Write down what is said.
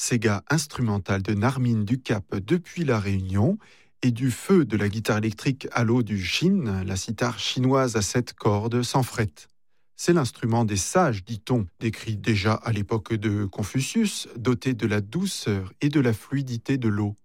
Sega instrumental de Narmine Ducap depuis La Réunion, et du feu de la guitare électrique Allo du Chine, la sitar chinoise à 7 cordes sans frettes. C'est l'instrument des sages, dit-on, décrit déjà à l'époque de Confucius, doté de la douceur et de la fluidité de l'eau.